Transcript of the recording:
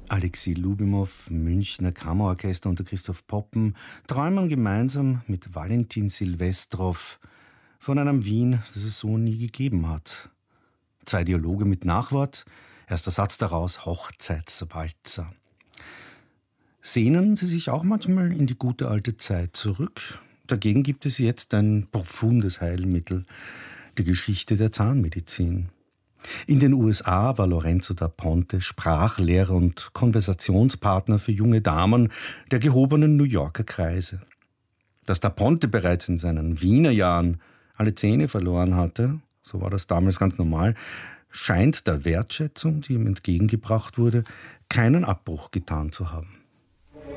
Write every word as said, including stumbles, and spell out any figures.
Alexei Lubimow, Münchner Kammerorchester unter Christoph Poppen, träumen gemeinsam mit Valentin Silvestrow von einem Wien, das es so nie gegeben hat. Zwei Dialoge mit Nachwort, erster Satz daraus, Hochzeitswalzer. Sehnen Sie sich auch manchmal in die gute alte Zeit zurück? Dagegen gibt es jetzt ein profundes Heilmittel, die Geschichte der Zahnmedizin. In den U S A war Lorenzo da Ponte Sprachlehrer und Konversationspartner für junge Damen der gehobenen New Yorker Kreise. Dass da Ponte bereits in seinen Wiener Jahren alle Zähne verloren hatte, so war das damals ganz normal, scheint der Wertschätzung, die ihm entgegengebracht wurde, keinen Abbruch getan zu haben.